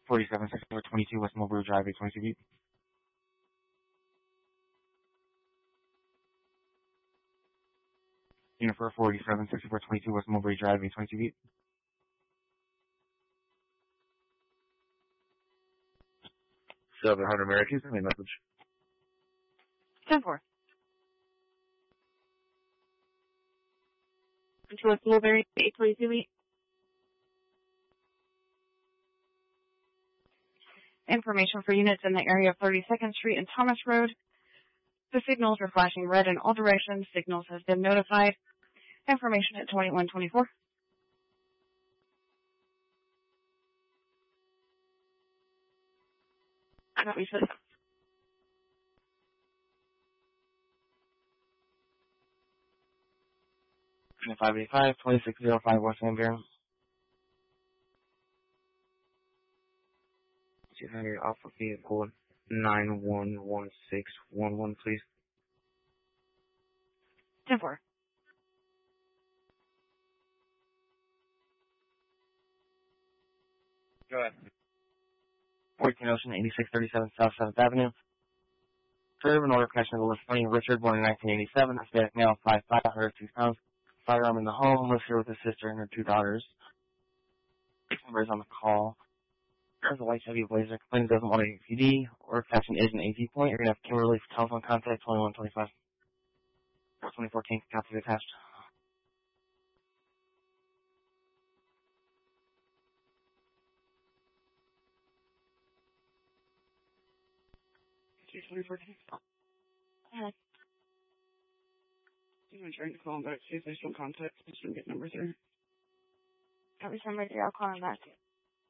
476422 West Mulberry Drive, 822 feet. Unit for 476422 West Mulberry Drive, 822 feet. Southern Hunter Americans, send me a message. 10-4. To West Mulberry, 822 feet. Information for units in the area of 32nd Street and Thomas Road. The signals are flashing red in all directions. Signals has been notified. Information at 2124. Copy, sir. 585, 2605 West Van Buren. 200 Alpha Vehicle 911611, please. 10-4. Go ahead. 14 Ocean, 8637 South 7th Avenue. Serve an order catching the list playing Richard, born in 1987. Hispanic male, 5'5", 102 pounds. Firearm in the home, lives here with his sister and her 2 daughters. Number is on the call. There's a white Chevy Blazer. Complaining doesn't want a APD. Order catching is an AV point. You're going to have Kimberly for telephone contact, 2125. 2014, copy attached. I'm trying to call him back, see if they still contact, just to get number 3. Copy, number 3, I'll call him back.